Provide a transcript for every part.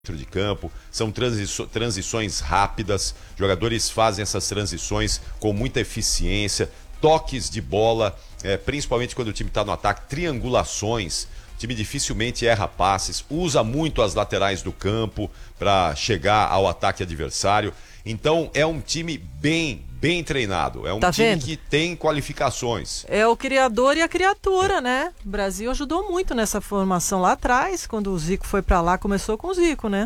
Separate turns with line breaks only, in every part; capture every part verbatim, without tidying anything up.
dentro de campo, são transi- transições rápidas, jogadores fazem essas transições com muita eficiência, toques de bola, é, principalmente quando o time está no ataque, triangulações, o time dificilmente erra passes, usa muito as laterais do campo para chegar ao ataque adversário, então é um time bem, bem treinado, é um
tá
time
vendo?
que tem qualificações.
É o criador e a criatura, é. né? O Brasil ajudou muito nessa formação lá atrás, quando o Zico foi para lá, começou com o Zico, né?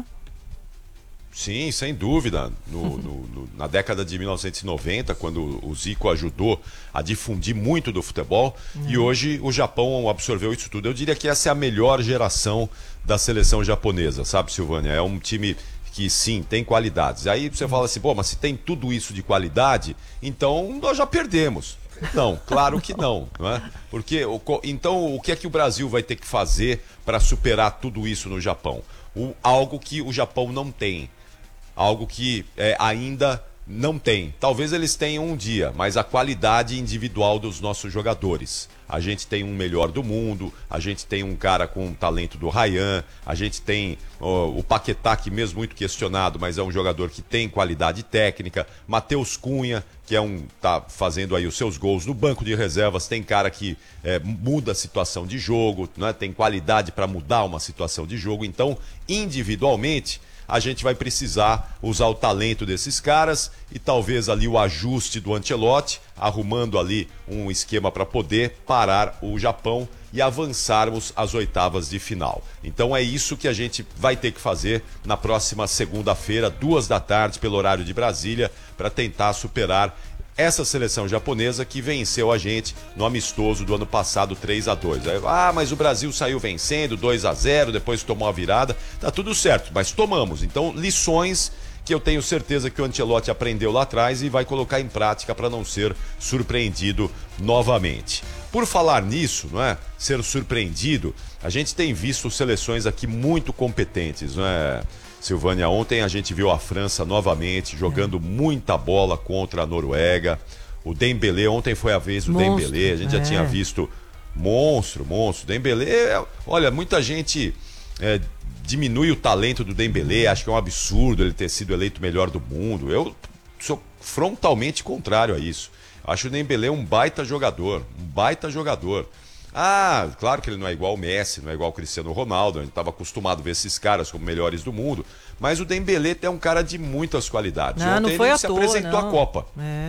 Sim, sem dúvida. No, no, no, na década de mil novecentos e noventa, quando o Zico ajudou a difundir muito do futebol, uhum. e hoje o Japão absorveu isso tudo. Eu diria que essa é a melhor geração da seleção japonesa, sabe, Silvânia? É um time que sim, tem qualidades. Aí você fala assim, pô, mas se tem tudo isso de qualidade, então nós já perdemos. Não, claro que não, não é? Porque, então, o que é que o Brasil vai ter que fazer para superar tudo isso no Japão? O, algo que o Japão não tem. Algo que é, ainda não tem. Talvez eles tenham um dia, mas a qualidade individual dos nossos jogadores. A gente tem um melhor do mundo, a gente tem um cara com o talento do Ryan, a gente tem ó, o Paquetá, que mesmo muito questionado, mas é um jogador que tem qualidade técnica. Matheus Cunha, que é um tá fazendo aí os seus gols no banco de reservas, tem cara que é, muda a situação de jogo, né? Tem qualidade para mudar uma situação de jogo. Então, individualmente, a gente vai precisar usar o talento desses caras e talvez ali o ajuste do Ancelotti, arrumando ali um esquema para poder parar o Japão e avançarmos às oitavas de final. Então é isso que a gente vai ter que fazer na próxima segunda-feira, duas da tarde, pelo horário de Brasília, para tentar superar essa seleção japonesa que venceu a gente no amistoso do ano passado três a dois. Ah, mas o Brasil saiu vencendo dois a zero, depois tomou a virada. Tá tudo certo, mas tomamos. Então, lições que eu tenho certeza que o Ancelotti aprendeu lá atrás e vai colocar em prática para não ser surpreendido novamente. Por falar nisso, não é? Ser surpreendido, a gente tem visto seleções aqui muito competentes, não é? Silvânia, ontem a gente viu a França novamente jogando muita bola contra a Noruega. O Dembélé, ontem foi a vez do monstro, Dembélé, a gente é. já tinha visto monstro, monstro. Dembélé, olha, muita gente é, diminui o talento do Dembélé, acho que é um absurdo ele ter sido eleito melhor do mundo. Eu sou frontalmente contrário a isso. Acho o Dembélé um baita jogador, um baita jogador. Ah, claro que ele não é igual o Messi, não é igual o Cristiano Ronaldo, a gente estava acostumado a ver esses caras como melhores do mundo, mas o Dembélé é um cara de muitas qualidades.
Não,
Ontem
não foi
ele
à
se
toa,
apresentou
não.
à Copa.
É,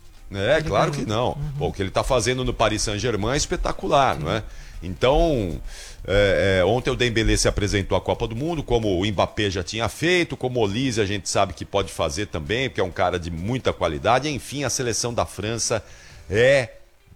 é claro que não. Uhum. Bom, o que ele está fazendo no Paris Saint-Germain é espetacular, Sim. não é? Então, é, é, ontem o Dembélé se apresentou à Copa do Mundo, como o Mbappé já tinha feito, como o Olise a gente sabe que pode fazer também, porque é um cara de muita qualidade. Enfim, a seleção da França é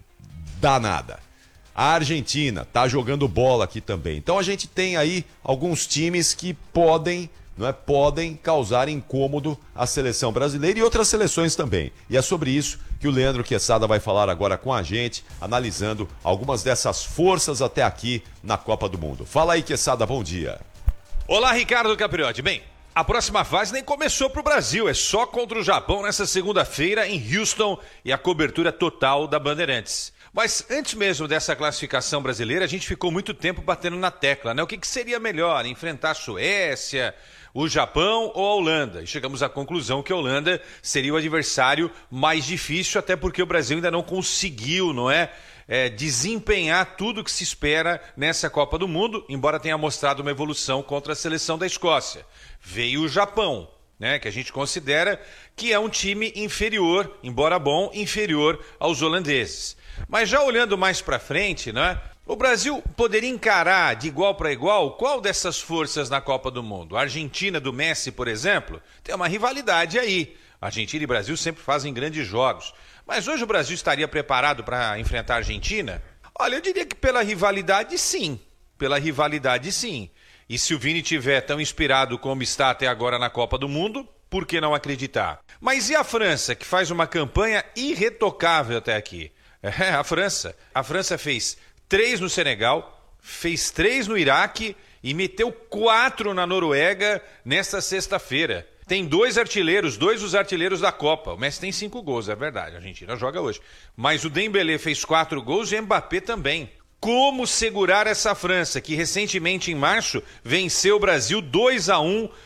danada. A Argentina está jogando bola aqui também. Então a gente tem aí alguns times que podem, não é, podem causar incômodo à seleção brasileira e outras seleções também. E é sobre isso que o Leandro Quesada vai falar agora com a gente, analisando algumas dessas forças até aqui na Copa do Mundo. Fala aí, Quesada, bom dia.
Olá, Ricardo Capriotti. Bem, a próxima fase nem começou para o Brasil, é só contra o Japão nessa segunda-feira em Houston e a cobertura total da Bandeirantes. Mas antes mesmo dessa classificação brasileira, a gente ficou muito tempo batendo na tecla, né? O que, que seria melhor, enfrentar a Suécia, o Japão ou a Holanda? E chegamos à conclusão que a Holanda seria o adversário mais difícil, até porque o Brasil ainda não conseguiu, não é? É, desempenhar tudo que se espera nessa Copa do Mundo, embora tenha mostrado uma evolução contra a seleção da Escócia. Veio o Japão, né, que a gente considera que é um time inferior, embora bom, inferior aos holandeses. Mas já olhando mais para frente, né, o Brasil poderia encarar de igual para igual qual dessas forças na Copa do Mundo? A Argentina do Messi, por exemplo, tem uma rivalidade aí. Argentina e Brasil sempre fazem grandes jogos. Mas hoje o Brasil estaria preparado para enfrentar a Argentina? Olha, eu diria que pela rivalidade, sim. Pela rivalidade, sim. E se o Vini estiver tão inspirado como está até agora na Copa do Mundo, por que não acreditar? Mas e a França, que faz uma campanha irretocável até aqui? É, a França. A França fez três no Senegal, fez três no Iraque e meteu quatro na Noruega nesta sexta-feira. Tem dois artilheiros, dois dos artilheiros da Copa. O Messi tem cinco gols, é verdade, a Argentina joga hoje. Mas o Dembélé fez quatro gols e o Mbappé também. Como segurar essa França, que recentemente, em março, venceu o Brasil dois a um